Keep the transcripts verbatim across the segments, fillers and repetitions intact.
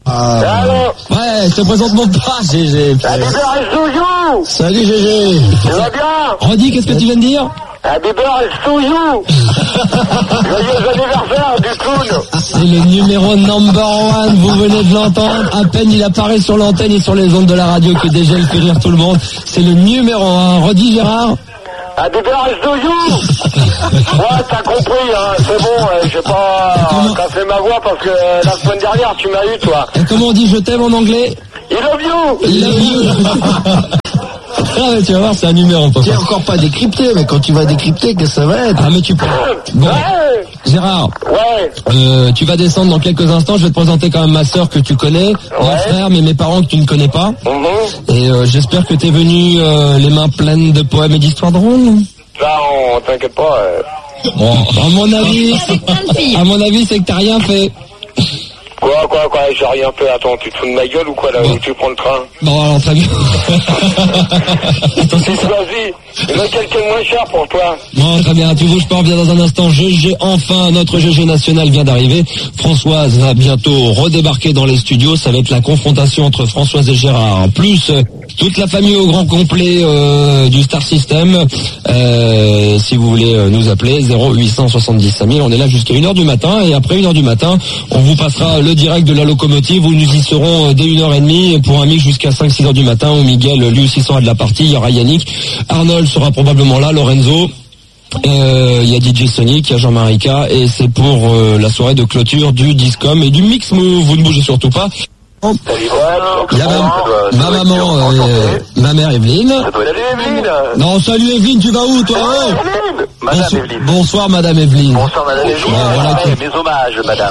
Ah. Allô. Ouais, je te présente mon pas, G G. Happy birthday to you. Salut G G. Tu vas bien? Redis, qu'est-ce que tu viens de dire? Happy birthday to you. Joyeux anniversaire du clown. C'est le numéro number one, vous venez de l'entendre. À peine il apparaît sur l'antenne et sur les ondes de la radio que déjà il fait rire tout le monde. C'est le numéro un. Redis, Gérard. Happy birthday to you. Ouais, t'as compris, hein, c'est bon, euh, j'ai pas cassé ma voix parce que euh, la semaine dernière tu m'as eu, toi. Et comment on dit je t'aime en anglais? I love you. I love you. Ah ouais, tu vas voir, c'est un numéro. Tu n'es encore pas décrypté, mais quand tu vas décrypter, que ça va être? Ah mais tu peux. Bon, Ouais. Gérard, Ouais. euh, tu vas descendre dans quelques instants. Je vais te présenter quand même ma sœur que tu connais, mon Ouais. frère, mais mes parents que tu ne connais pas. Mhm. Et euh, j'espère que t'es venu euh, les mains pleines de poèmes et d'histoires drôles. Ça, on t'inquiète pas. euh. Bon, à mon avis, Avec plein de filles. à mon avis, c'est que t'as rien fait. Quoi, quoi, quoi, j'ai rien fait. Attends, tu te fous de ma gueule ou quoi, là, où tu prends le train? Bon, alors très bien. Attention, ça. Vas-y, il y en a quelqu'un de moins cher pour toi. Bon, très bien, tu bouges pas, on revient dans un instant. G G, enfin, notre G G national vient d'arriver. Françoise va bientôt redébarquer dans les studios. Ça va être la confrontation entre Françoise et Gérard. Plus euh, toute la famille au grand complet euh, du Star System. Euh, si vous voulez euh, nous appeler, zéro huit cent soixante-dix cinq mille. On est là jusqu'à une heure du matin. Et après une heure du matin, on vous passera le direct de la locomotive où nous y serons euh, dès une heure trente pour un mix jusqu'à cinq six heures du matin où Miguel, lui aussi, sera de la partie. Il y aura Yannick. Arnold sera probablement là, Lorenzo. Euh, Il y a D J Sonic, il y a Jean-Marie K. Et c'est pour euh, la soirée de clôture du Discom et du Mix Move. Vous ne bougez surtout pas. Il y a ma, ma maman, euh, ma mère Evelyne. Salut Evelyne. Non, salut Evelyne, tu vas où toi? Ouais, Evelyne. Madame Bonsoir, Evelyne. bonsoir Madame Evelyne. Bonsoir Madame Evelyne. Ouais, voilà qui- Ouais, mes hommages, Madame.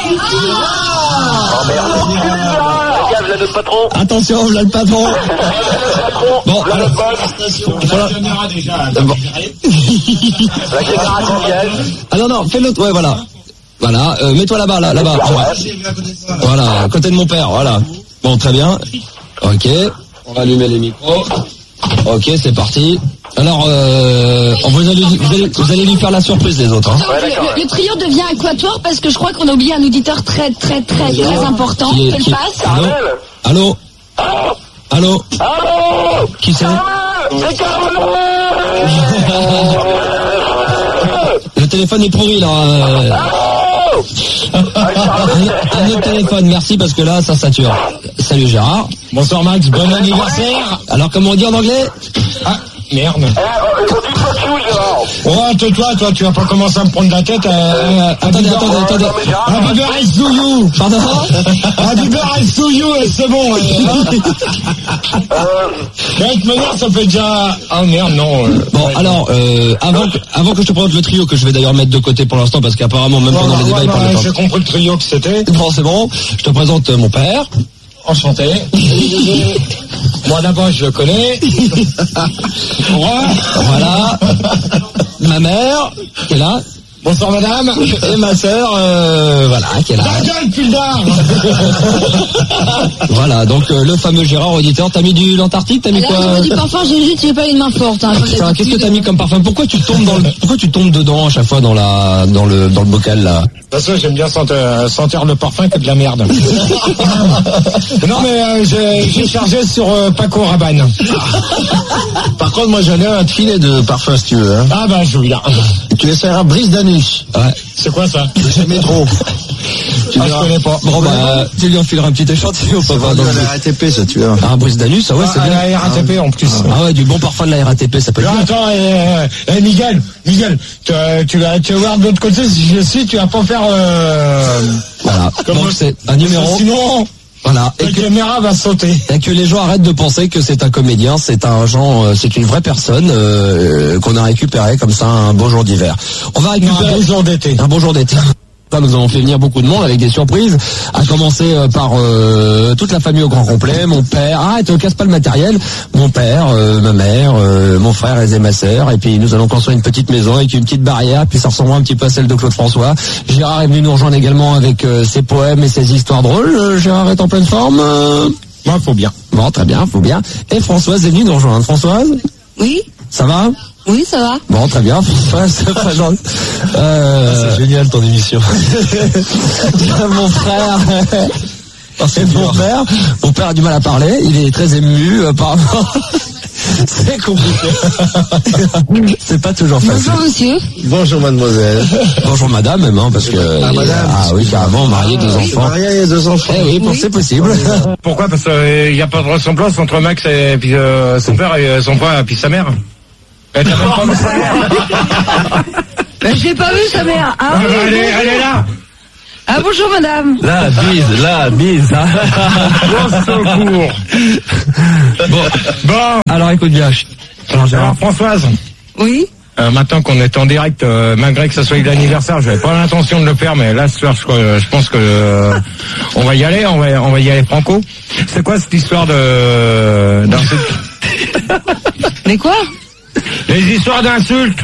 Oh merde. Fais gaffe, là, notre patron. Attention, voilà le patron. Le patron. Bon, Là, alors- le boss. Voilà. Bon. La caméra mondiale. Ah non, non, fais l'autre, ouais, voilà. Voilà, euh, mets-toi là-bas, là, là-bas. Voilà, à côté de mon père, voilà. Bon, très bien. Ok, on va allumer les micros. Ok, c'est parti. Alors, euh, vous, allez, vous, allez, vous allez lui faire la surprise, les autres. Hein. Ouais, d'accord. Le, le trio devient un quatuor parce que je crois qu'on a oublié un auditeur très très très très important. Qui est- Quelle qui- passe Allô? Allô? Allô? Allô. Qui c'est? C'est Carole. Le téléphone est pourri, là. euh. Un, un autre téléphone, merci, parce que là, ça sature. Salut Gérard. Bonsoir Max, bon anniversaire. Alors, comment on dit en anglais? Ah, merde. Eh, on dit pas de chou, Gérard. Oh, tais-toi, toi, tu vas pas commencer à me prendre la tête. Euh, Euh, attendez, attendez, attendez. Happy birthday to you. Pardon? Happy birthday to you, et c'est bon. euh, hein. Mais de toute manière, ça fait déjà... Ah, merde, non. euh, Bon, ouais. alors, euh, avant, que, avant que je te présente le trio, que je vais d'ailleurs mettre de côté pour l'instant, parce qu'apparemment, même Bon, pendant les ouais, débats, il bah, parlait j'ai pas. compris le trio que c'était. Bon, c'est bon. Je te présente euh, mon père. Enchanté. Moi, d'abord, je le connais. Ouais. Voilà. Ma mère, qui est là. Bonsoir, madame. Et ma sœur, euh, voilà, qui est là. Ta gueule, pull d'art. Voilà, donc euh, le fameux Gérard auditeur. T'as mis du l'Antarctique, t'as mis Alors, quoi? au niveau du parfum, j'ai juste, j'ai pas une main forte. Hein, Putain, qu'est-ce que t'as mis comme parfum? Pourquoi tu tombes dans le, pourquoi tu tombes dedans à chaque fois dans la, dans le, dans le bocal là? De toute façon, j'aime bien sentir, sentir le parfum que de la merde. Non, mais euh, j'ai, j'ai chargé sur euh, Paco Rabanne. Par contre, moi j'en ai un filet de parfum si tu veux. Hein. Ah ben, je viens. Tu essaieras Brise d'Anus. Ouais. C'est quoi ça? C'est métro. Tu Ah, verras. je connais pas. Bon, bah, tu lui enfileras un petit échantillon, C'est papa. vendu dans à le- la R A T P ça tu vois. Un brise d'anus, ah ouais, c'est Ah, bien. la R A T P en plus. Ah ouais, du bon parfum de la R A T P, ça peut être Alors, bien. attends, euh, euh, Miguel, Miguel, tu, tu, vas, tu vas voir de l'autre côté, si je suis, tu vas pas faire... Euh, Voilà. Comment- Donc c'est un numéro. Sinon, Voilà. Et la que, caméra va sauter. et que les gens arrêtent de penser que c'est un comédien, c'est un genre, euh, c'est une vraie personne euh, qu'on a récupéré comme ça un beau jour d'hiver. On va Non, récupérer un beau jour d'été. un beau jour d'été. Là, nous avons fait venir beaucoup de monde avec des surprises, à commencer euh, par euh, toute la famille au grand complet, mon père, ah, te casse pas le matériel, mon père, euh, ma mère, euh, mon frère et ma sœur, et puis nous allons construire une petite maison avec une petite barrière, puis ça ressemblera un petit peu à celle de Claude François. Gérard est venu nous rejoindre également avec euh, ses poèmes et ses histoires drôles. Euh, Gérard est en pleine forme. euh... Moi, faut bien. Bon, très bien, faut bien. Et Françoise est venue nous rejoindre. Françoise, Oui, ça va? oui, ça va. Bon, très bien. Françoise se présente. Euh... C'est génial ton émission. Mon frère C'est mon père, mon père a du mal à parler, il est très ému, apparemment. C'est compliqué. C'est pas toujours facile. Bonjour monsieur. Bonjour mademoiselle. Bonjour madame même, hein, parce que... Ah, madame. Ah oui, carrément, marié, deux enfants. Marié, il y a deux enfants. Eh oui, pour c'est possible. Pourquoi? Parce qu'il n'y a pas de ressemblance entre Max et puis, euh, son père et son père et puis sa mère. Elle t'a même pas vu sa mère. Ben, j'ai pas vu sa mère. Ah, Ah, oui, bah, elle, est, oui. elle est là. Ah bonjour madame. La bise, la bise. Au secours. Bon, Bon, alors écoute bien. Alors, Gérard. alors Françoise, Oui. euh, maintenant qu'on est en direct, euh, malgré que ce soit l'anniversaire, j'avais pas l'intention de le faire, mais là ce soir, je, je pense que euh, on va y aller, on va, on va y aller franco. C'est quoi cette histoire de d'insultes? Mais quoi? Les histoires d'insultes.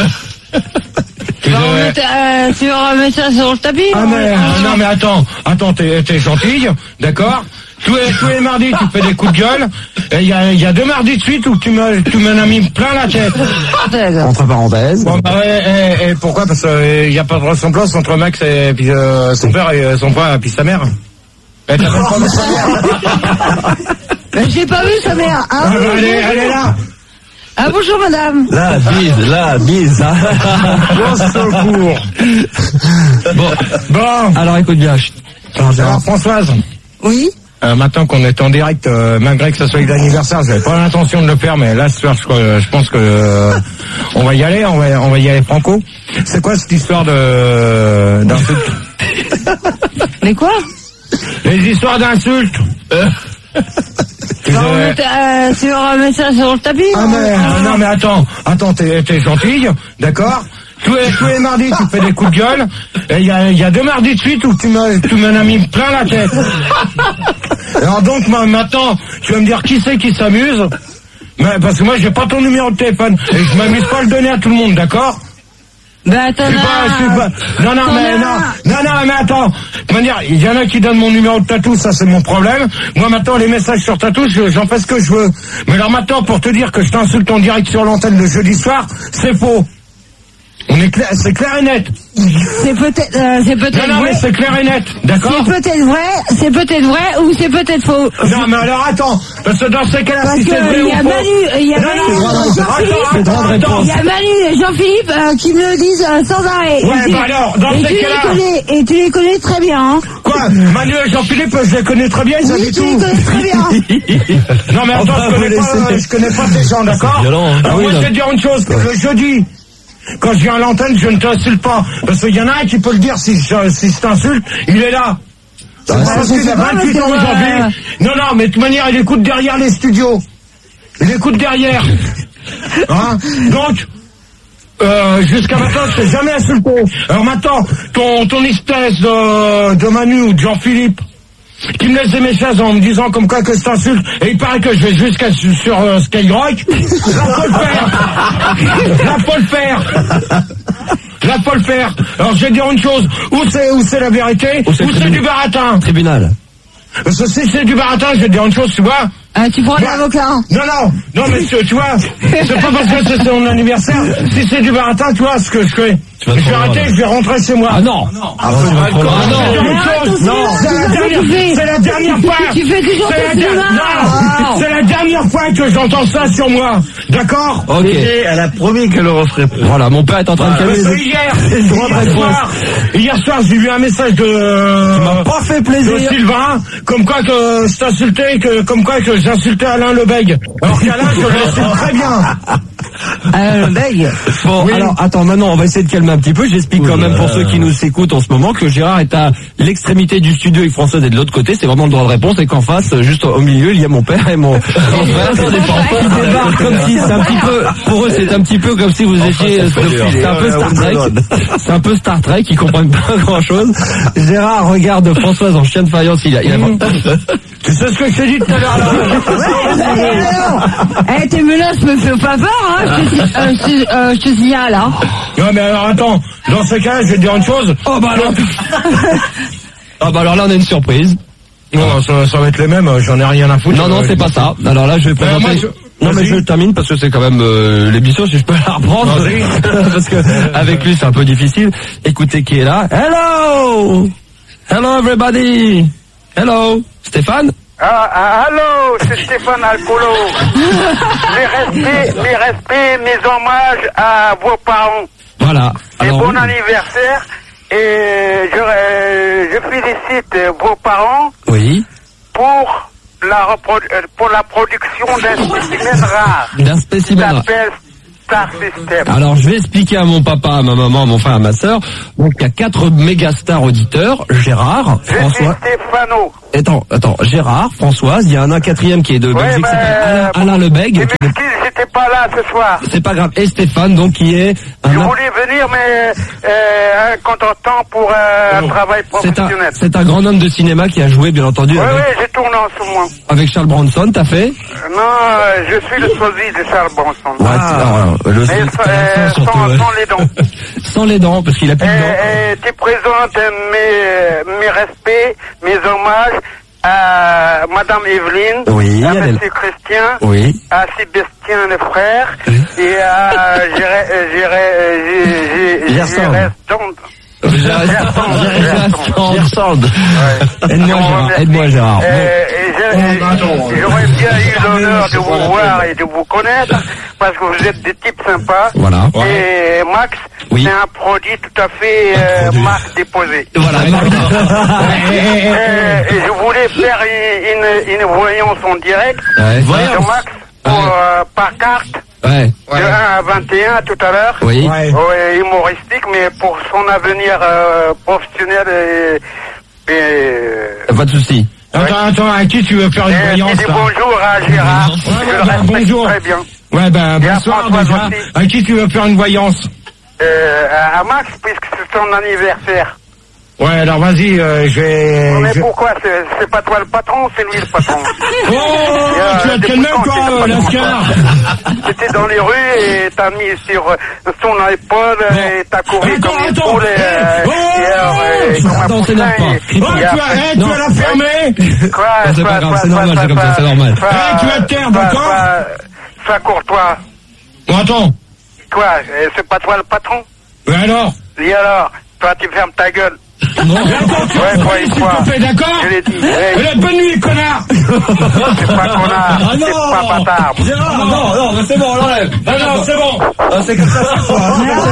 Tu Bah, on devais- était, euh, tu auras mis ça sur le tapis. Ah hein. mais, euh, non mais attends, attends, t'es, t'es gentille, d'accord? Tous les, tous les mardis, tu fais des coups de gueule. Et il y a, il y a deux mardis de suite où tu me, tu m'en as mis plein la tête. Entre parenthèses. Bon, bah, et, et, et pourquoi? Parce qu'il n'y a pas de ressemblance entre Max et puis, euh, son père et son père et puis sa mère. Elle t'a même pas vu sa mère. Ben, j'ai pas vu sa mère. Ah, Ah, oui, bah, elle, est, oui. elle est là. Ah bonjour madame. La bise, la bise. Au secours. Bon, Bon, alors écoute bien. Alors, Gérard. alors Françoise. Oui. Euh, maintenant qu'on est en direct, euh, malgré que ce soit l'anniversaire, j'avais pas l'intention de le faire, mais là ce soir, je, je pense que euh, on va y aller, on va, on va y aller franco. C'est quoi cette histoire de d'insultes? Mais quoi? Les histoires d'insultes. Tu Bah, on devais- était, euh, tu auras mis ça sur le tapis. Ah hein. mais, euh, non mais attends, attends, t'es, t'es gentille, d'accord? Tous les, tous les mardis, tu fais des coups de gueule. Et il y a, il y a deux mardis de suite où tu me, tu m'en as mis plein la tête. Alors donc, ma- maintenant, tu vas me dire qui c'est qui s'amuse. Mais, parce que moi, j'ai pas ton numéro de téléphone. Et je m'amuse pas à le donner à tout le monde, d'accord? Bah t'en Je suis pas, je suis as. pas. Non, non, T'en mais as non, un. non, non, mais attends. De manière, il y en a qui donnent mon numéro de tatou, ça c'est mon problème. Moi maintenant, les messages sur tatou, je- j'en fais ce que je veux. Mais alors maintenant, pour te dire que je t'insulte en direct sur l'antenne le jeudi soir, c'est faux. On est clair, c'est clair et net. C'est peut-être, euh, c'est peut-être Non, non, vrai. mais c'est clair et net, d'accord? C'est peut-être vrai, c'est peut-être vrai ou c'est peut-être faux. Non, mais alors attends, parce que dans ces cas-là, Parce si que c'est vrai il ou y a faux. Manu, il y a Non, Manu, non, attends, Jean-Philippe, attends, attends, attends. il y a Manu et Jean-Philippe euh, qui me le disent euh, sans arrêt. Ouais, et tu, bah alors, dans et ces tu les cas-là- connais, et tu les connais très bien. Hein. Quoi? Manu et Jean-Philippe, je les connais très bien, ils Oui, habitent tu les où? connais très bien. Non mais attends, va je connais vous pas, laisser. je connais pas ces gens, d'accord? violent, hein. Alors Ah oui, moi là. je vais te dire une chose, le jeudi, quand je viens à l'antenne, je ne t'insulte pas. Parce qu'il y en a un qui peut le dire si je, si je t'insulte, il est là. C'est Ah, parce ça, qu'il c'est a pas vingt-huit parce ans que, aujourd'hui. euh, Non, non, mais de toute manière, il écoute derrière les studios. Il écoute derrière. Hein? Donc, euh, jusqu'à maintenant, je t'ai jamais insulté. Alors maintenant, ton, ton espèce de, de Manu ou de Jean-Philippe, qui me laisse des messages en me disant comme quoi que je t'insulte, et il paraît que je vais jusqu'à sur, sur euh, Skyrock, là faut le faire. Là faut le faire. Là faut le faire. Alors je vais dire une chose, où c'est où c'est la vérité, Où où c'est le c'est tribunal. du baratin. Tribunal. Parce que si c'est du baratin, je vais te dire une chose, tu vois. Euh, tu prends Bah, l'avocat. Non, non, non, mais tu, tu vois, c'est pas parce que c'est mon anniversaire. Si c'est du baratin, tu vois ce que je fais. Tu vas te Je vais prendre arrêter, un- je vais rentrer chez moi. Ah non. Ah, tu vas te prendre Ah un- non, non. c'est une Arrête chose. ton Non, cinéma, c'est la c'est ça que dernière, tu fais. c'est la dernière fois. Tu fais toujours C'est ton la der- cinéma. Non, Oh. c'est la dernière fois que j'entends ça sur moi. D'accord? Ok. Elle a promis qu'elle le referait plus. Voilà, mon père est en train de Parce calmer que les... hier, le droit de hier réponse. soir, hier soir, j'ai vu un message de, m'a pas fait plaisir. de Sylvain, comme quoi que je t'insultais, que, comme quoi que j'insultais Alain Lebègue. Alors qu'Alain, je l'insulte très bien. Euh, beg. Bon, Oui. alors, attends, maintenant, on va essayer de calmer un petit peu. J'explique quand même pour ceux qui nous écoutent en ce moment que Gérard est à l'extrémité du studio et que Françoise est de l'autre côté. C'est vraiment le droit de réponse et qu'en face, juste au milieu, il y a mon père et mon, mon frère qui débarquent comme si, c'est un petit peu, pour eux, c'est un petit peu comme si vous étiez, c'est un peu Star Trek. C'est un peu Star Trek, ils comprennent pas grand chose. Gérard regarde Françoise en chien de faïence, il a, il a... Tu sais ce que je t'ai dit tout à l'heure, là? Eh, tes menaces me font pas peur, hein. Je te, euh, je te- euh, je te signale, hein. Non, mais alors attends, dans ce cas, je vais te dire une chose. Oh bah alors, ah bah alors là, on a une surprise. Non, ça, ça va être les mêmes, j'en ai rien à foutre. Non, non, Euh, c'est pas ça. Alors là, je vais Euh, présenter... moi, je- Non, mais vas-y. je termine parce que c'est quand même euh, l'émission, si je peux la reprendre. Vas-y. Parce que avec lui, c'est un peu difficile. Écoutez qui est là. Hello! Hello everybody! Hello, Stéphane. Ah, ah, allô, c'est Stéphane Alcolo. mes respects, mes respects, mes hommages à vos parents. Voilà. Et Alors, bon oui. anniversaire. Et je, euh, je félicite vos parents Oui. pour la, reprodu- euh, pour la production d'un spécimen rare. D'un Qui spécimen rare. s'appelle Star System. Alors je vais expliquer à mon papa, à ma maman, à mon frère, à ma sœur. Donc il y a quatre méga stars auditeurs. Gérard, Je suis François. Stéphano. Attends, attends, Gérard, Françoise, il y a un, un quatrième qui est de Ouais, Belgique, bah, qui s'appelle Alain, Alain Les Lebeg. m'excuses, j'étais pas là ce soir. C'est pas grave. Et Stéphane, donc qui est un Je voulais venir, mais euh, un contre-temps pour euh, un travail c'est un, professionnel. c'est un grand homme de cinéma qui a joué, bien entendu, Oui, avec, oui, j'ai tourné en ce moment. avec Charles Bronson, t'as fait? Euh, Non, euh, je suis le sosie de Charles Bronson. Ouais, c'est- alors, le Mais c'est euh, intéressant, surtout, sans, ouais. sans les dents. Sans les dents, parce qu'il a plus de dents. Et, et tu présentes mes, mes respects, mes hommages à Madame Evelyne, Oui, à elle est- Monsieur Christian, Oui. à Sébastien le frère, et à Gérard, Gerson. Gérard, Gérard Gerson. Aide-moi, Gérard. Aide-moi, Gérard. Euh, et je- et J'aurais bien eu l'honneur de vous voir et de vous connaître parce que vous êtes des types sympas. Voilà. Et Max, Oui. c'est un produit tout à fait euh, marque déposée. Voilà. Et, et je voulais faire une, une, une voyance en direct Ouais. de Max pour, Ouais. euh, par carte Ouais. de un à vingt et un tout à l'heure. Oui. Ouais. Ouais, humoristique, mais pour son avenir euh, professionnel et, et Pas de souci. Attends, attends, à qui tu veux faire une Et voyance dis là? bonjour à Gérard. Ouais, Je ouais, le bah, respecte bonjour. très bien. Ouais, ben, Et à bonsoir Françoise déjà. aussi. À qui tu veux faire une voyance? Euh, à à Max, puisque c'est son anniversaire. Ouais, alors vas-y, euh, je vais... Mais je- pourquoi? C'est c'est pas toi le patron, c'est lui le patron. Oh, Euh, tu as des quel même boutons, quoi, c'est euh, pas Lascar? C'était dans les rues et t'as mis sur euh, son iPod et t'as couru Attends, comme une attends. poule et, euh, Oh, et, euh, et comme un attends, poussin s'énerve pas. et- Crie pas. Oh, et tu as, après- eh, tu Non. vas la fermer? Quoi, Non, c'est sois- pas grave, sois- c'est normal, sois- c'est comme ça, sois- c'est normal. sois- Eh, tu vas te taire, sois- d'accord? sois- Sois courtois. Bon, attends. Quoi, euh, c'est pas toi le patron? Mais alors? Et alors, toi tu fermes ta gueule. Non, attends, tu Ouais, vas quoi, s'il une te fois. plaît, d'accord? Je l'ai dit. Hey, Allez, bonne nuit, connard! c'est pas connard, Ah non. c'est pas bâtard. Gérard, non, non, mais c'est bon, on l'enlève. Non, non, c'est bon! Ah, c'est comme ça chaque fois.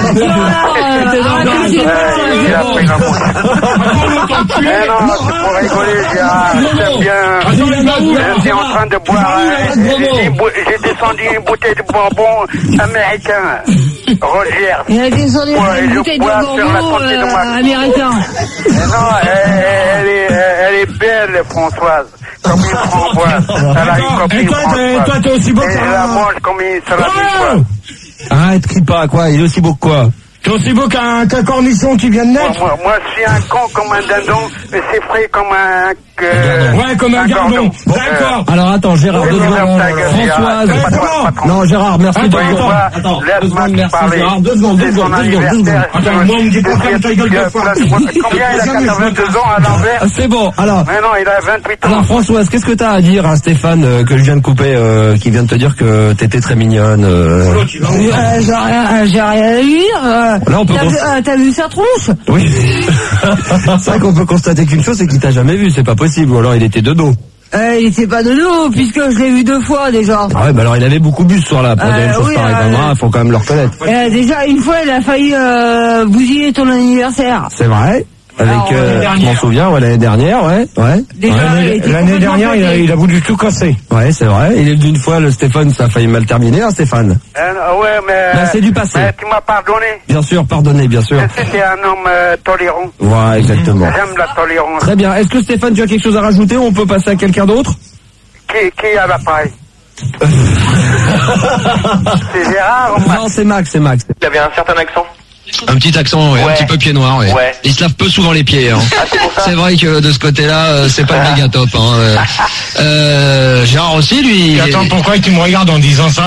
Euh, il a pris la mouche. Eh non, c'est pour rigoler, Gérard. J'aime bien. Attends, les mains, J'étais en train de boire. euh, J'ai une bou- j'ai descendu une bouteille de bonbons américain. Roger. Il a descendu Ouais, une je bouteille de bois sur la bonbons santé de euh, Max. américain. Eh non, elle, elle est, elle est belle, Françoise. Comme une framboise. Elle a une D'accord. copine Et toi, t'es- Françoise. toi, t'es aussi beau Et que je un- la mange comme une salade de Oh! pois. Arrête, crie pas, quoi. Il est aussi beau que quoi? T'es aussi beau qu'un qu'un cornichon qui vient de Moi, naître? moi, moi, je suis un con comme un dindon, mais c'est frais comme un... que- Ouais, comme un gardon. D'accord. Alors attends, Gérard, Oui, deux mais secondes. ferme ta gueule, Françoise. Gérard, c'est pas toi comment le patron. Non, Gérard, merci. Attends, deux attends, secondes. attends, Attends, laisse deux secondes, Max merci, parler. Gérard. Deux secondes, deux C'est secondes, son deux secondes, deux secondes. anniversaire. Attends, moi, on me dit pas ferme ta gueule deux fois. Combien il a quatre-vingt-deux ans à l'envers? Ah, c'est bon, alors. Mais non, il a vingt-huit ans. Alors Françoise, qu'est-ce que t'as à dire à Stéphane euh, que je viens de couper, euh, qui vient de te dire que t'étais très mignonne euh... Euh, j'ai rien, j'ai rien à dire. euh, Là, on peut T'as cons- vu, euh, t'as vu sa tronche? Oui. C'est vrai qu'on peut constater qu'une chose, c'est qu'il t'a jamais vu, c'est pas possible. Ou alors il était de dos. Euh, il était pas de dos, puisque je l'ai vu deux fois déjà. Ah ouais, bah alors il avait beaucoup bu ce soir-là pour Euh, dire une chose oui, pareille. euh, Il faut quand même le reconnaître. Euh, déjà, une fois, il a failli euh, bousiller ton anniversaire. C'est vrai. Avec, Alors, euh, l'année je m'en souviens, ouais, l'année dernière, ouais, ouais. Déjà, Ouais. il était L'année complètement dernière, il a, pété. il a voulu tout casser. Ouais, c'est vrai. Il est venu une fois, le Stéphane, ça a failli mal terminer, hein, Stéphane. Euh, ouais, mais... Ben, c'est du passé. Mais tu m'as pardonné. Bien sûr, pardonnez, bien sûr. C'était un homme euh, tolérant. Ouais, exactement. J'aime la tolérance. Très bien. Est-ce que Stéphane, tu as quelque chose à rajouter ou on peut passer à quelqu'un d'autre? Qui, qui a l'appareil? C'est Gérard ou Max? Non, c'est Max, c'est Max. Il avait un certain accent. Un petit accent, ouais, Ouais. un petit peu pied noir, ouais. Ouais. Il se lave peu souvent les pieds. Hein. Ah, c'est pour ça? C'est vrai que de ce côté-là, euh, c'est pas le méga top. Hein. Euh, euh, Gérard aussi, lui. Et attends, pourquoi tu me regardes en disant ça?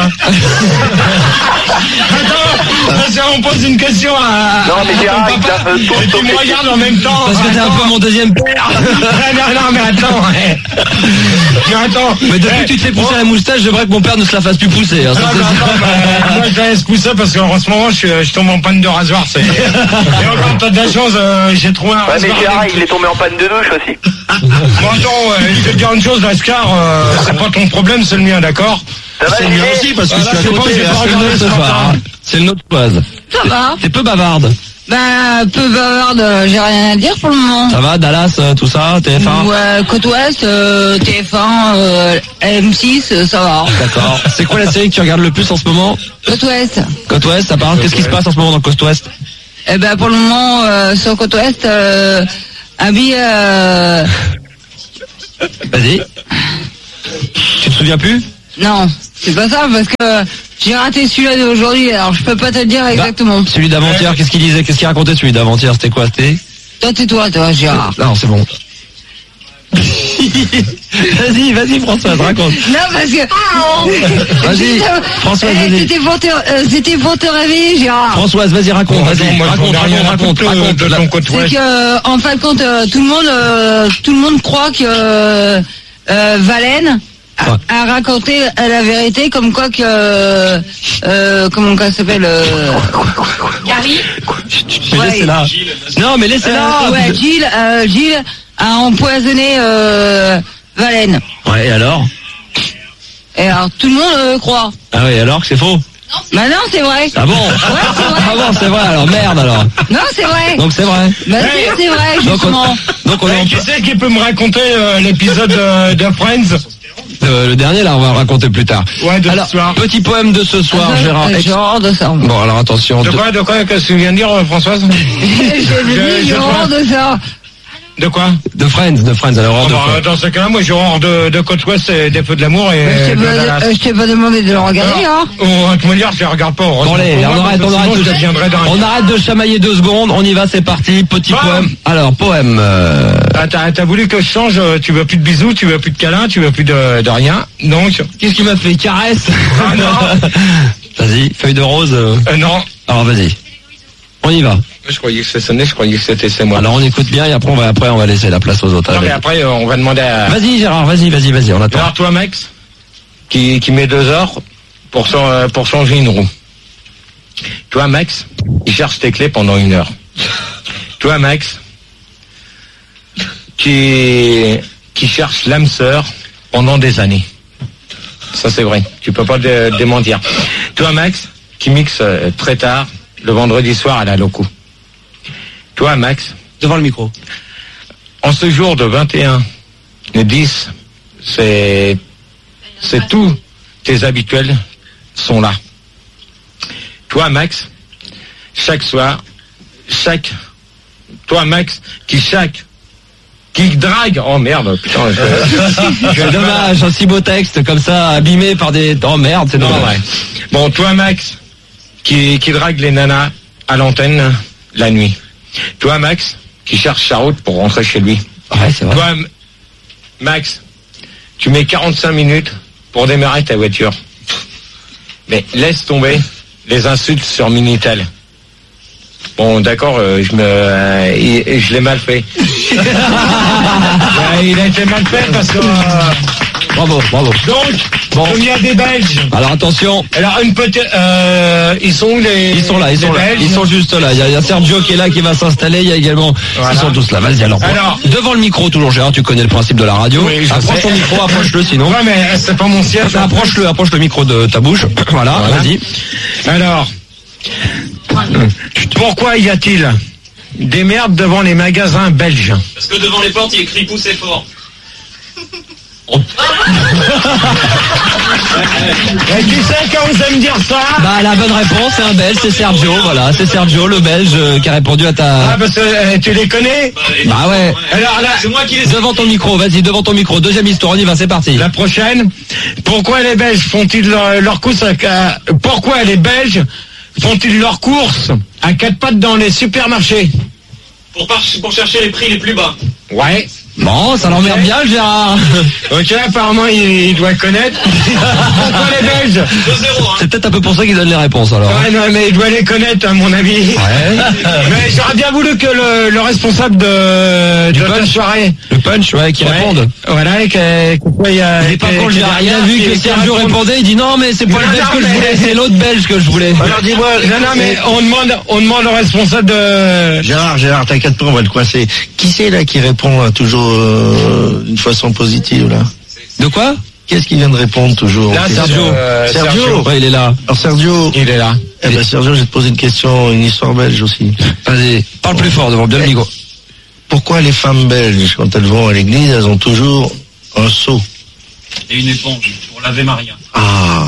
Attends, parce qu'on pose une question à, Non, mais à Gérard, ton il papa, t'a fait tout et tu ton me fait. regardes en même temps. Parce que t'es un Attends. peu mon deuxième père. non, non, mais attends. ouais. Mais attends. Mais depuis Eh, que tu te fais pousser la moustache, j'aimerais que mon père ne se la fasse plus pousser. Hein, ça, non, c'est mais sûr. attends, bah, moi je laisse pousser parce qu'en ce moment je, suis- je tombe en panne de rasoir. soir, c'est... Et encore, t'as de la chance, euh, j'ai trouvé un... Ouais, mais Gérard, il est tombé en panne de douche aussi. Bon, attends, euh, je vais te dire une chose, Lascar, euh, c'est pas ton problème, c'est le mien, d'accord? Ça va, C'est le mien Gilles aussi, parce que Voilà, je suis à c'est côté. bon, j'ai là. pas C'est le regardé nôtre ce ce soir. matin. hein. C'est le nôtre Poise. Ça va. T'es peu bavarde. Ben, peu bavarde, euh, j'ai rien à dire pour le moment. Ça va, Dallas, euh, tout ça, T F un? Ouais, Côte Ouest, euh, T F un, euh, M six, euh, ça va. D'accord. C'est quoi la série que tu regardes le plus en ce moment? Côte Ouest. Côte Ouest, ça parle. Qu'est-ce qui se passe en ce moment dans Côte Ouest? Eh ben, pour le moment, euh, sur Côte Ouest, euh, Abby, euh, Vas-y. Tu te souviens plus? non, c'est pas ça, parce que j'ai raté celui-là d'aujourd'hui, alors je peux pas te le dire exactement. Bah, celui d'avant-hier, qu'est-ce qu'il disait? Qu'est-ce qu'il racontait celui d'avant-hier? C'était quoi? C'était... Toi, tais-toi, toi, Gérard. Non, c'est bon. Vas-y, vas-y, Françoise, raconte. Non, parce que... Vas-y, Françoise, Eh, vas-y. C'était pour te, euh, c'était pour te réveiller, Gérard. Françoise, vas-y, raconte, Bon, vas-y, attends, moi, je raconte, n'ai rien raconte, raconte, raconté, euh, raconte. de La- ton côté. C'est Ouais. que, en fin de compte, euh, tout le monde, euh, tout le monde croit que euh, euh, Valène a, Ouais. a raconté la vérité, comme quoi que, euh, euh, comment ça s'appelle, euh, Carrie. Mais Ouais. laissez-la. Non, mais laissez-la. Euh, ouais, Gilles, euh, Gilles a empoisonné euh, Valène. Ouais, et alors? Et alors tout le monde euh, croit. Ah oui, alors que c'est faux? Bah non, c'est vrai. Ah bon? Ouais, c'est vrai. Ah bon, c'est vrai, alors merde alors. Non, c'est vrai. Donc c'est vrai. Bah si, c'est vrai, Donc justement. on, donc on est Eh, en- qui c'est qui peut me raconter euh, l'épisode de, de Friends? Euh, le dernier là, on va le raconter plus tard. Ouais, de Alors, ce soir. petit poème de ce soir, Euh, Gérard. euh, Ex- Genre de ça. Bon, alors attention. De de- quoi, de quoi, qu'est-ce que tu viens de dire, euh, Françoise? J'ai Je- dit je genre crois- de ça. De quoi? De Friends, de Friends, alors Ah de bah, Friends. dans ce cas-là, moi, j'ai horreur de, de Côte Ouest et des Feux de l'amour et Je t'ai de pas, Dallas. euh, je t'ai pas demandé de le regarder, hein. On va te me dire, je les regarde pas. Bon, heureusement allez, pour moi, on parce arrête, que on arrête, sinon, de... je deviendrais dingue. on arrête de chamailler deux secondes, on y va, c'est parti, petit Bam. poème. Alors, poème. euh, Ah, t'as, t'as voulu que je change, euh, tu veux plus de bisous, tu veux plus de câlins, tu veux plus de, de rien. Donc, Qu'est-ce qu'il m'a fait? Caresse. Ah, non. Vas-y, feuille de rose. euh, euh, non. Alors vas-y. On y va. Je croyais que ça sonnait, je croyais que c'était c'est moi. Alors on écoute bien et après on va après on va laisser la place aux autres. non, Allez. mais après, euh, on va demander à... Vas-y Gérard, vas-y, vas-y, vas-y, on attend. Alors, toi, Max, qui, qui met deux heures pour, chan- euh, pour changer une roue. Toi, Max, qui cherche tes clés pendant une heure. Toi, Max, qui, qui cherche l'âme sœur pendant des années. Ça, c'est vrai. Tu peux pas le le démentir. Toi, Max, qui mixe euh, très tard, le vendredi soir à la loco. Toi, Max, Devant le micro. en ce jour de vingt et un, le dix, c'est, c'est tout. Tes habituels sont là. Toi, Max, chaque soir, chaque, toi, Max, qui chaque, qui drague, oh merde, putain, je, C'est dommage, un si beau texte comme ça, abîmé par des... Oh merde, c'est non, dommage. ouais. Bon, toi, Max, qui, qui drague les nanas à l'antenne la nuit. Toi, Max, qui cherche sa route pour rentrer chez lui. Ouais, c'est vrai. Toi, M- Max, tu mets quarante-cinq minutes pour démarrer ta voiture. Mais laisse tomber les insultes sur Minitel. Bon, d'accord, euh, je me, euh, il- je l'ai mal fait. Ouais, il a été mal fait parce que... euh, Bravo, bravo. donc, Bon. il y a des Belges. Alors attention, Alors, une petite... Euh, ils sont où les... ils sont là, ils les sont là, Belges ils sont juste là. Il y, a, il y a Sergio qui est là, qui va s'installer. Il y a également, Voilà. ils sont tous là. Vas-y alors. Alors. Devant le micro toujours, Gérard. Tu connais le principe de la radio. Oui, je approche sais. ton micro, approche-le sinon. Ouais, mais c'est pas mon siège. Approche-le, approche le micro de ta bouche. Voilà, Voilà. vas-y. Alors, pourquoi y a-t-il des merdes devant les magasins belges? Parce que devant les portes, il y a écrit poussez fort. Et qui c'est qui osé me dire ça? Bah la bonne réponse, c'est un Belge, c'est Sergio. Voilà, c'est Sergio, le Belge, euh, qui a répondu à Ah, ta. parce que euh, tu les connais? Bah ouais. Alors là, C'est moi qui les... Devant ton micro, vas-y, devant ton micro. Deuxième histoire, on y va, c'est parti. la prochaine, pourquoi les Belges font-ils leur, leur course à, à- pourquoi les Belges font-ils leurs courses à quatre pattes dans les supermarchés? Pour, par- pour chercher les prix les plus bas. Ouais. Bon, ça l'emmerde bien, le Gérard. Ok, apparemment, il, il doit connaître. Pourquoi les Belges? deux zéro, hein. C'est peut-être un peu pour ça qu'il donne les réponses, alors. Ouais, non, mais il doit les connaître, à mon avis. Ouais. Mais j'aurais bien voulu que le, le responsable de, de la soirée. Le punch, ouais, qui Ouais. réponde. Voilà, et que, que, il y a, Il est pas que- con, le que Gérard. Il a derrière, vu qui- que qui Sergio répond. répondait, il dit non, mais c'est pas le Non, belge non, que je mais- voulais, c'est l'autre belge que je voulais. Alors dis-moi. Non, non, mais on demande, on demande au responsable de... Gérard, Gérard, t'inquiète pas, on va le coincer. Qui c'est là qui répond là, toujours euh, d'une façon positive là? De quoi? Qu'est-ce qui vient de répondre toujours? Là, Qu'est-ce- Sergio. euh, Sergio. Ouais, il est là. Alors Sergio, Il est là. eh ben Sergio, je vais te poser une question, une histoire belge aussi. Vas-y, parle plus fort devant bien le micro. Pourquoi les femmes belges, quand elles vont à l'église, elles ont toujours un seau? Et une éponge pour laver Maria. Ah.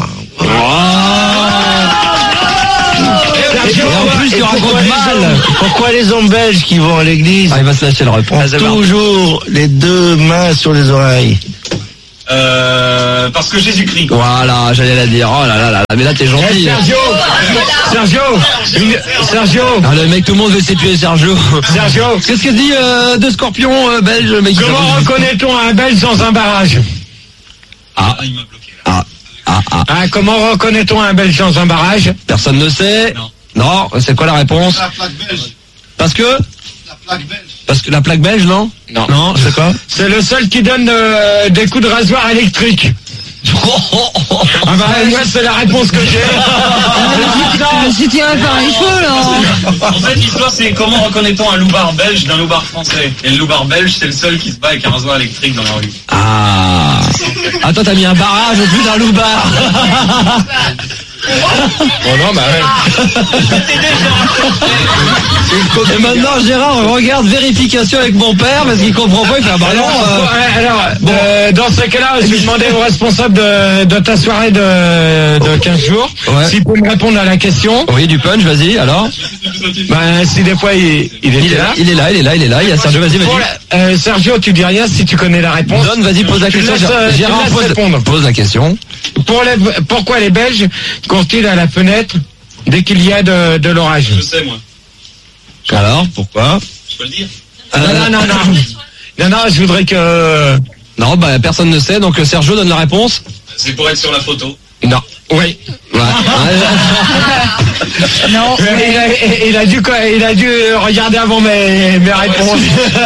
Et en plus, il raconte mal. Pourquoi les hommes belges qui vont à l'église Ah, il va se lâcher le réponse. ont toujours les deux mains sur les oreilles? Euh, parce que Jésus-Christ. Voilà, j'allais la dire. Oh là là là, mais là t'es Eh, gentil. Sergio, Sergio, une- Sergio, Ah, le mec, tout le monde veut s'épuer, Sergio. Sergio. Qu'est-ce que dit euh, de Scorpion euh, belge, le mec? Comment reconnaît-on un Belge sans un barrage? Ah, Ah, il m'a bloqué. ah, ah, ah. Ah, comment reconnaît-on un Belge sans un barrage? Personne ne sait. Non. Non, c'est quoi la réponse? La plaque belge. Parce que La plaque belge. Parce que la plaque belge, non? Non. Non, c'est quoi? C'est le seul qui donne euh, des coups de rasoir électriques. Ah bah moi c'est la réponse que j'ai. Je me suis tiré par les cheveux, là. En fait, l'histoire, c'est comment reconnaît-on un loupard belge d'un loupard français? Et le loupard belge, c'est le seul qui se bat avec un rasoir électrique dans la rue. Ah. Ah, toi, t'as mis un barrage au-dessus d'un loupard. Bon non bah ouais. Et maintenant, Gérard, on regarde vérification avec mon père parce qu'il comprend pas. Il fait, ah bah non, Alors, euh, ouais, alors euh, dans ce cas-là, je vais demander au responsable de, de ta soirée de, de quinze jours Ouais. s'il peut me répondre à la question. oui, du punch, vas-y, alors. Ben, si des fois il, il était Il est là. là, il est là, il est là, il est là. Il y a Sergio, vas-y, Bon, vas-y. là, euh, Sergio, tu dis rien si tu connais la réponse. Donne, vas-y, pose la Tu question. laisses, euh, tu Gérard, laisses pose, répondre. pose la question. Pour les, pourquoi les Belges courent-ils à la fenêtre dès qu'il y a de, de l'orage? Je sais, moi. Alors, pourquoi? Je peux le dire? Non, non, non, non. Non, non, je voudrais que... Non, bah personne ne sait, donc Sergio donne la réponse. C'est pour être sur la photo. Non. Oui. Ouais. Non. Mais Il a, il a dû, quoi, il a dû regarder avant mes, mes réponses.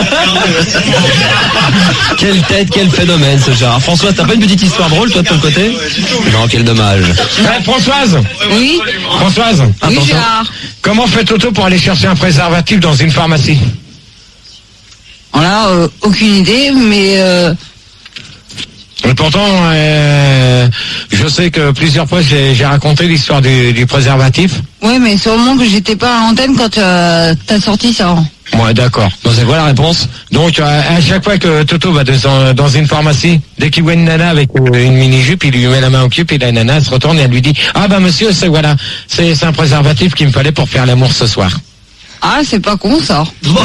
Quelle tête, quel phénomène ce Gérard. François, t'as pas une petite histoire drôle toi de ton côté? Non, quel dommage. Ouais, Françoise. Oui. Françoise. Oui, Attention. Gérard. Comment fait Toto pour aller chercher un préservatif dans une pharmacie? On a euh, aucune idée, mais euh, Et pourtant, euh, je sais que plusieurs fois j'ai j'ai raconté l'histoire du, du préservatif. oui, mais sûrement que j'étais pas à l'antenne quand euh, t'as sorti ça. Ouais, d'accord. Bon, c'est quoi la réponse? Donc, euh, à chaque fois que Toto va dans, dans une pharmacie, dès qu'il voit une nana avec euh, une mini-jupe, il lui met la main au cul, et la nana elle se retourne et elle lui dit « Ah bah monsieur, c'est voilà, c'est c'est un préservatif qu'il me fallait pour faire l'amour ce soir. Ah, c'est pas con ça.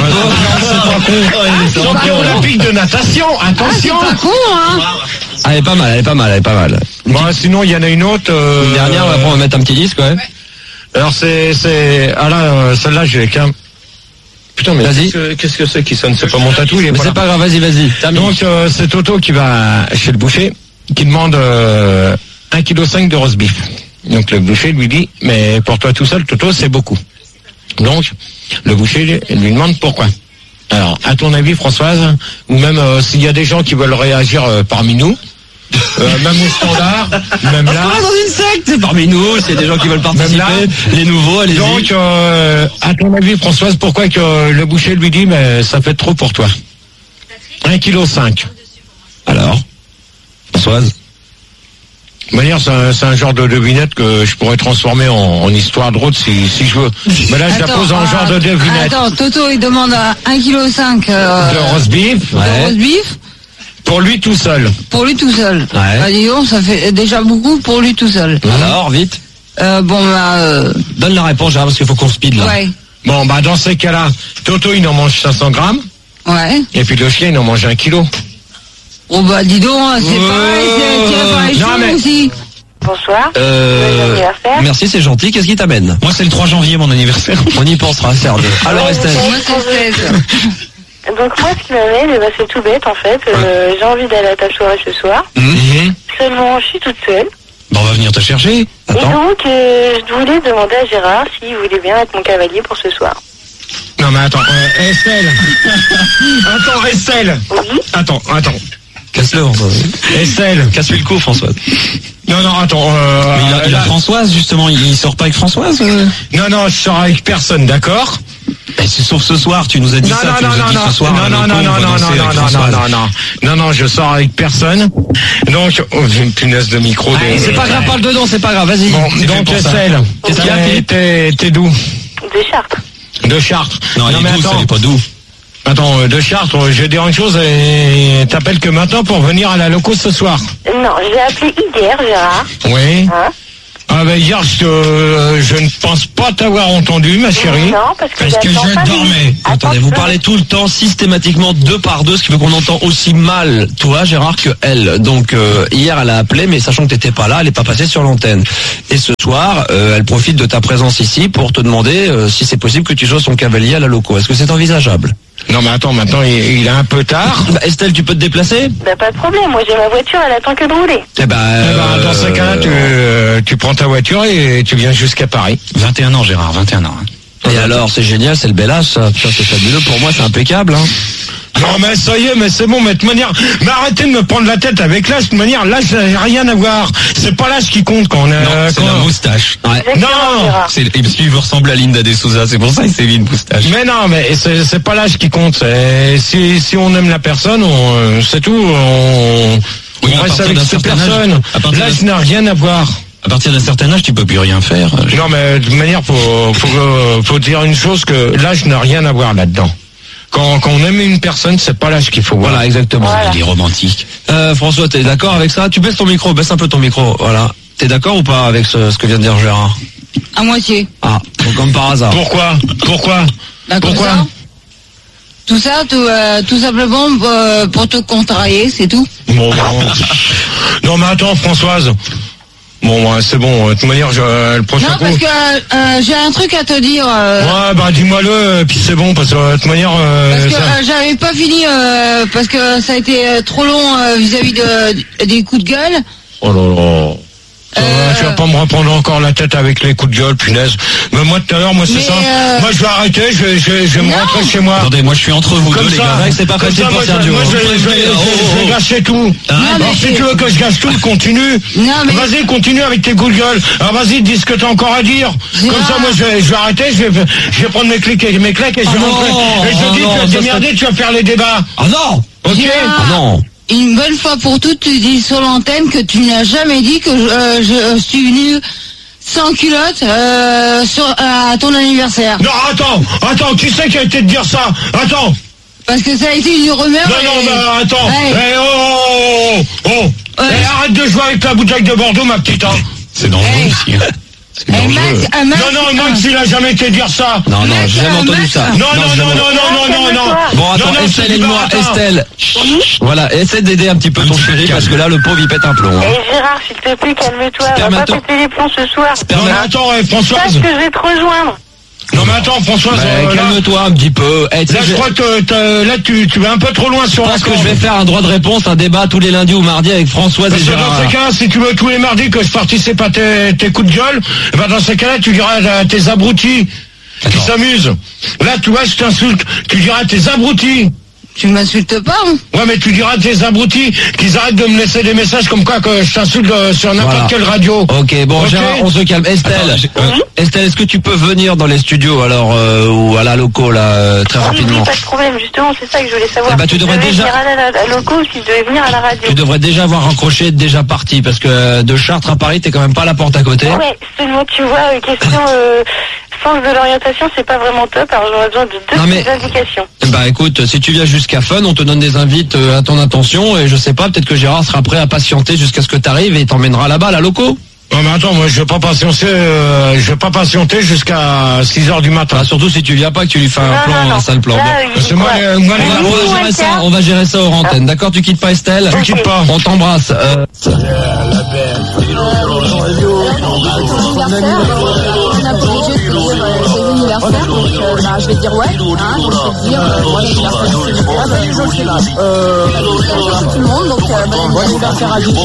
Champion olympique de natation, Ah, c'est attention pas con, hein. Ah, elle est pas mal, elle est pas mal, elle est pas mal. Bon, sinon, il y en a une autre. euh, Une dernière, après on va mettre un petit disque, ouais. Alors, c'est... c'est ah là, euh, celle-là, je l'ai qu'un... Putain, mais Vas-y. qu'est-ce que- qu'est-ce que c'est qui sonne? C'est pas mon tatou, il est Mais pas c'est là. pas grave, vas-y, vas-y. Termine. Donc, euh, c'est Toto qui va chez le boucher, qui demande euh, un virgule cinq kilos de roast beef. Donc, le boucher lui dit, mais pour toi tout seul, Toto, c'est beaucoup. Donc, le boucher lui demande pourquoi. Alors, à ton avis, Françoise, ou même euh, s'il y a des gens qui veulent réagir euh, parmi nous, euh, même au standard, même là... On est dans une secte, c'est parmi nous, s'il y a des gens qui veulent participer, là. les nouveaux, allez-y. Donc, euh, à ton avis, Françoise, pourquoi que euh, le boucher lui dit, mais ça fait trop pour toi? un virgule cinq kilos. Alors, Françoise. De manière, c'est un, c'est un genre de devinette que je pourrais transformer en, en histoire drôle si, si je veux. Mais là, je la Attends, pose en ah, genre de devinette. Attends, Toto, il demande à un virgule cinq kilos euh, De roast beef, de Ouais. roast beef pour lui tout seul. pour lui tout seul. Ouais. Bah, dis donc, ça fait déjà beaucoup pour lui tout seul. Alors, vite. Euh, bon, bah, euh, Donne la réponse, Gérard, parce qu'il faut qu'on speed là. ouais, Bon, bah, dans ces cas-là, Toto, il en mange cinq cents grammes, ouais. et puis le chien, il en mange un kilo. Oh, bah, dis donc, c'est Euh, pareil, c'est tiré par les non, cheveux mais- aussi. Bonsoir. Joyeux Euh, anniversaire. merci, c'est gentil. Qu'est-ce qui t'amène? Moi, c'est le trois janvier, mon anniversaire. On y pensera, Serge. Alors, Estelle. Moi, c'est seize. Donc moi, ce qui m'amène, eh ben, c'est tout bête en fait. Euh, j'ai envie d'aller à ta soirée ce soir. Mmh. Seulement, je suis toute seule. Bon, on va venir te chercher. Attends. Et donc, euh, je voulais demander à Gérard s'il voulait bien être mon cavalier pour ce soir. Non mais attends, euh, Estelle. Attends, Estelle. Oui. Attends, attends. Casse-le, François. Estelle. Casse-lui le cou, François. Non, non, attends. Euh, Mais il a, il a Françoise, justement. Il, il sort pas avec Françoise euh Non, non, je sors avec personne, d'accord? Ben, c'est sauf ce soir, tu nous as dit non, ça, non, tu non, nous as non, dit non, ce soir. non, non, non, non, non, non, non, non, non, non, non, non, non, je sors avec personne. Donc, oh, j'ai une punaise de micro. De... Allez, c'est pas grave, parle dedans, c'est pas grave, vas-y. Bon, donc, Estelle, qu'est-ce qu'il y a, Philippe? T'es, t'es d'où? De Chartres. De Chartres. Non, il est doux, ça n'est pas doux. Attends, euh, de Chartres, je vais dire une chose, et t'appelles que maintenant pour venir à la loco ce soir. Non, j'ai appelé hier, Gérard. Oui. Hein? Ah ben hier, je, euh, je ne pense pas t'avoir entendu, ma chérie. Non, parce que, Parce que je dormais. Attendez, vous parlez tout le temps systématiquement deux par deux, ce qui veut qu'on entend aussi mal toi, Gérard, que elle. Donc euh, hier, elle a appelé, mais sachant que t'étais pas là, elle est pas passée sur l'antenne. Et ce soir, euh, elle profite de ta présence ici pour te demander euh, si c'est possible que tu sois son cavalier à la loco. Est-ce que c'est envisageable? Non mais attends, maintenant il, il est un peu tard. Bah, Estelle, tu peux te déplacer? Bah pas de problème, moi j'ai ma voiture, elle attend que de rouler. Eh ben, Eh ben, dans ce cas-là, tu, euh, tu prends ta voiture et tu viens jusqu'à Paris. vingt et un ans, Gérard, vingt et un ans. Hein. Et alors, c'est génial, c'est le bel âge, ça. Ça, c'est fabuleux. Pour moi, c'est impeccable. Hein. Non mais ça y est, mais c'est bon, mais de toute manière, mais arrêtez de me prendre la tête avec l'âge, de toute manière, l'âge ça n'a rien à voir. C'est pas l'âge qui compte quand on est... Non, euh, c'est quand- la moustache. Ouais. Exactement, Non. Gérard. C'est, et parce qu'il vous ressemble à Linda de Souza, c'est pour ça qu'il s'est mis une moustache. Mais non, mais c'est, c'est pas l'âge qui compte. C'est, si, si on aime la personne, on, euh, c'est tout. On, Oui, on à reste partir avec d'un cette certain âge- personne. à partir L'âge d'un- n'a rien à voir. À partir d'un certain âge, tu peux plus rien faire. Non, mais de toute manière, faut, faut, euh, faut dire une chose, que l'âge n'a rien à voir là-dedans. Quand, quand on aime une personne, c'est pas l'âge qu'il faut voir. Voilà, exactement. Voilà. Il est romantique. Euh, François, t'es d'accord avec ça? Tu baisses ton micro, baisse un peu ton micro. Voilà. T'es d'accord ou pas avec ce, ce que vient de dire Gérard? À moitié. Ah, donc comme par hasard. Pourquoi Pourquoi D'accord. Pourquoi Tout ça, tout, euh, tout simplement euh, pour te contrarier, c'est tout. Bon, bon. Non, mais attends, Françoise. Bon, ouais, c'est bon. De toute manière, je, euh, le prochain Non, coup... parce que euh, j'ai un truc à te dire. euh, Ouais, bah dis-moi-le, et puis c'est bon, parce que euh, de toute manière... euh, Parce que ça- euh, j'avais pas fini, euh, parce que ça a été euh, trop long euh, vis-à-vis de, des coups de gueule. Oh là là. Ça va, Euh, tu vas pas me reprendre encore la tête avec les coups de gueule, punaise. Mais moi, tout à l'heure, moi, c'est Mais, ça. euh, Moi, je vais arrêter, je vais, je vais, je vais me Non. rentrer chez moi. Attendez, moi je suis entre vous Comme deux, les ça, gars. C'est vrai que c'est pas comme facile ça, pour moi, je- Sergio. moi, je, vais- je, vais- je, vais- je vais gâcher tout. Non, Alors, mais si c'est- tu veux que je gâche tout, continue. Non, mais- Vas-y, continue avec tes coups de gueule. Alors, vas-y, dis ce que t'as encore à dire. Gérard. Comme ça, moi, je vais, je vais arrêter, je vais, je vais prendre mes clics et mes claques et je vais Ah rentrer. non, Et je ah dis, non, tu vas ça te serait- démerder, tu vas faire les débats. Ah non! Ok? Gérard. Ah non! Une bonne fois pour toutes, tu dis sur l'antenne que tu n'as jamais dit que je, euh, je suis venu sans culotte euh, sur, à ton anniversaire. Non, attends, attends, qui c'est qui a été de dire ça? Attends. Parce que ça a été une rumeur. Non, non, et- mais attends. Ouais. Eh, oh, oh, oh, oh. Ouais. Eh, arrête de jouer avec la bouteille de Bordeaux, ma petite, hein. C'est dangereux Hey. aussi. hein. C'est Eh, dangereux. Max, ah, Max, Non, non, ah, Max, il a jamais été dire ça. Non, non, Max, j'ai jamais euh, entendu Max. ça. Non, non, non, jamais. non, non, non, non, non. Bon, attends, Non, non, Estelle, c'est aide-moi, pas- attends. Estelle. Voilà, essaie d'aider un petit peu ton chéri, parce que là, le pauvre, il pète un plomb. Eh Hein. Gérard, s'il te plaît, calme-toi, va pas Spermato- péter les plombs ce soir. Non, mais attends, eh, Sache Françoise. que je vais te rejoindre. Non, mais attends, Françoise. Bah, euh, là, calme-toi un petit peu. Eh, tu sais, là, je je- crois que t'as- là, tu, tu vas un peu trop loin sur je la pense que corde. je vais faire un droit de réponse, un débat tous les lundis ou mardis avec Françoise et Parce que dans Gérard. ces cas-là, si tu veux tous les mardis que je participe à tes, tes coups de gueule, eh ben dans ces cas-là, tu diras à tes abrutis qui s'amusent. Là, tu vois, je t'insulte. Tu diras à tes abrutis. Tu m'insultes pas, hein. Ouais, mais tu diras à tes abrutis qu'ils arrêtent de me laisser des messages comme quoi que je t'insulte euh, sur n'importe Voilà. quelle radio. Ok, bon, Ok. Gérard, on se calme. Estelle, Attends, j'ai- euh, Estelle, est-ce que tu peux venir dans les studios, alors, euh, ou à la loco, là, euh, très Oui, rapidement? oui, pas de problème, justement, c'est ça que je voulais savoir. Eh ben, tu Si je devrais devais déjà- venir à la, la, la loco ou si je devais venir à la radio. Tu devrais déjà avoir raccroché, être déjà parti, parce que euh, de Chartres à Paris, t'es quand même pas à la porte à côté. Ouais, seulement tu vois, euh, question euh, sens de l'orientation, c'est pas vraiment top, alors j'aurais besoin de deux Non, mais- petites indications. Bah écoute, si tu viens jusqu'à Fun, on te donne des invites euh, à ton intention, et je sais pas, peut-être que Gérard sera prêt à patienter jusqu'à ce que t'arrives et il t'emmènera là-bas, à la loco. Non, mais attends, moi, je vais pas patienter, euh, je vais pas patienter jusqu'à six heures du matin. Ah, surtout si tu viens pas, que tu lui fais un Non, plan, non, non. un sale plan. Là, Bon. il Parce dit que moi, quoi les- moi, les- On va, on va Ou un gérer ça, quart. on va gérer ça hors antenne. D'accord, tu quittes pas Estelle? Je quitte pas. On t'embrasse. Euh, On a pour les jeux, c'est-à-dire, euh, j'ai venu anniversaire, donc euh, bah, je vais dire ouais, hein, donc je vais dire euh, bon anniversaire à tout le monde, donc euh, bon anniversaire à